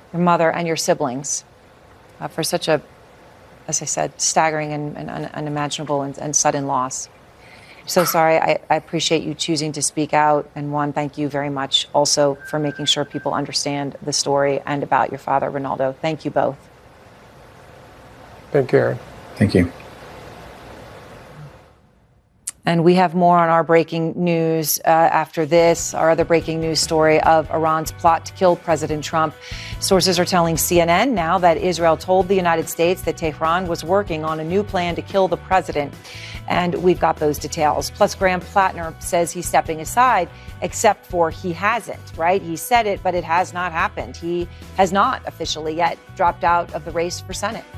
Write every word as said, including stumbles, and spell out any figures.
your mother, and your siblings uh, for such a, as I said, staggering and, and un- unimaginable and, and sudden loss. So sorry. I, I appreciate you choosing to speak out. And Juan, thank you very much also for making sure people understand the story and about your father, Ronaldo. Thank you both. Thank you, Aaron. Thank you. And we have more on our breaking news uh, after this. Our other breaking news story of Iran's plot to kill President Trump. Sources are telling C N N now that Israel told the United States that Tehran was working on a new plan to kill the president. And we've got those details. Plus, Graham Plattner says he's stepping aside, except for he hasn't, right? He said it, but it has not happened. He has not officially yet dropped out of the race for Senate.